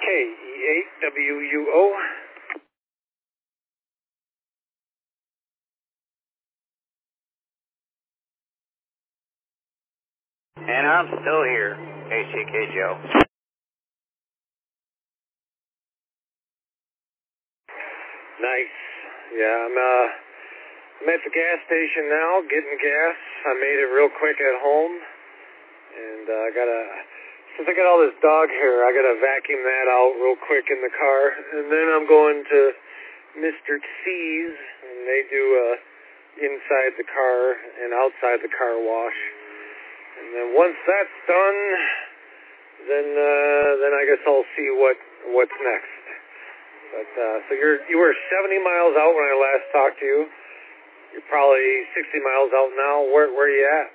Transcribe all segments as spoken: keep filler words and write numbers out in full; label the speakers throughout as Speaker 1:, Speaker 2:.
Speaker 1: E eight W U O.
Speaker 2: And I'm still here, H C K Joe.
Speaker 1: Nice. Yeah, I'm, uh, I'm at the gas station now, getting gas. I made it real quick at home. And uh, I gotta, since I got all this dog hair, I gotta vacuum that out real quick in the car. And then I'm going to Mister C's, and they do uh, inside the car and outside the car wash. And then once that's done, then uh, then I guess I'll see what what's next. But uh, so you're you were seventy miles out when I last talked to you. You're probably sixty miles out now. Where where are you at?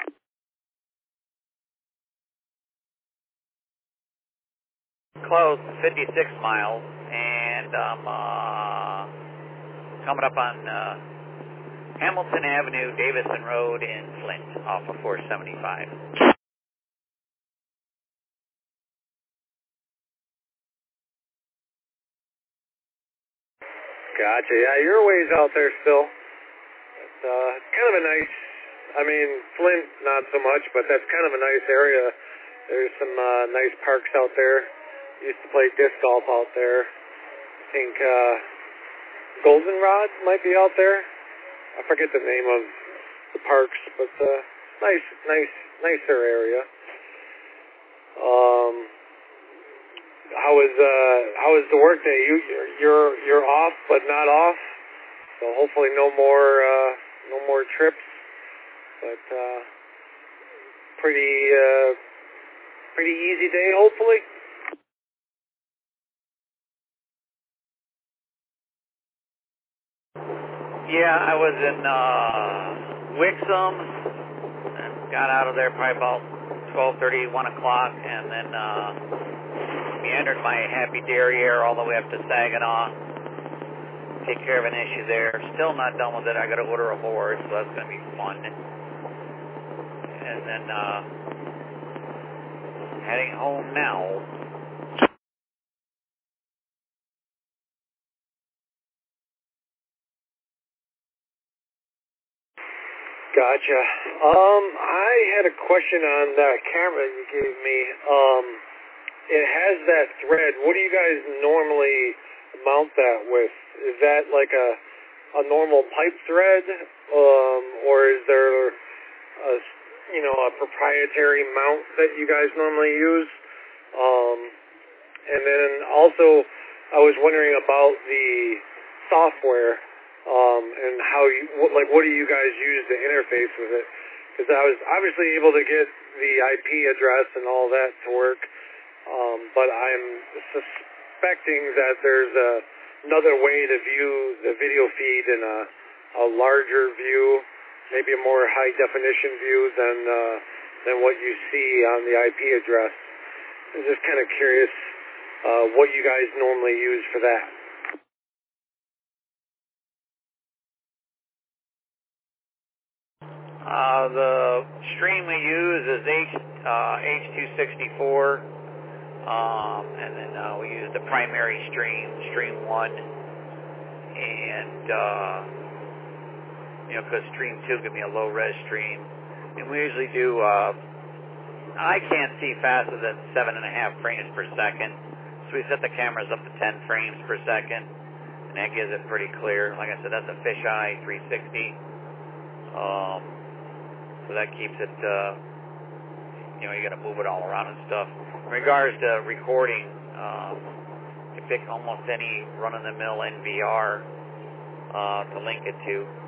Speaker 2: Close, fifty-six miles, and I'm uh, coming up on uh, Hamilton Avenue, Davison Road in Flint, off of four seventy-five.
Speaker 1: Gotcha. Yeah, you're a ways out there still. It's uh, kind of a nice. I mean, Flint not so much, but that's kind of a nice area. There's some uh, nice parks out there. Used to play disc golf out there. I think uh, Goldenrod might be out there. I forget the name of the parks, but uh, nice, nice, nicer area. Um, how was uh, how was the work day? You you're you're off, but not off. So hopefully no more uh, no more trips. But uh, pretty uh, pretty easy day, hopefully.
Speaker 2: Yeah, I was in uh, Wixom and got out of there probably about twelve thirty, one o'clock, and then uh, meandered my Happy Derriere all the way up to Saginaw. Take care of an issue there. Still not done with it. I got to order a board, so that's going to be fun. And then uh, heading home now.
Speaker 1: Gotcha. Um, I had a question on that camera you gave me. Um, it has that thread. What do you guys normally mount that with? Is that like a a normal pipe thread, um, or is there a you know a proprietary mount that you guys normally use? Um, and then also, I was wondering about the software. Um, and how you, what, like, what do you guys use to interface with it? Because I was obviously able to get the I P address and all that to work, um, but I'm suspecting that there's a, another way to view the video feed in a, a larger view, maybe a more high-definition view than uh, than what you see on the I P address. I'm just kind of curious uh, what you guys normally use for that.
Speaker 2: Uh, the stream we use is H, uh, H two sixty-four, um, and then uh, we use the primary stream, Stream one, and, uh, you know, because Stream two give me a low-res stream, and we usually do, uh, I can't see faster than seven and a half frames per second, so we set the cameras up to ten frames per second, and that gives it pretty clear. Like I said, that's a fisheye three sixty, um, so that keeps it, uh, you know, you got to move it all around and stuff. In regards to recording, um, you pick almost any run-of-the-mill N V R uh, to link it to.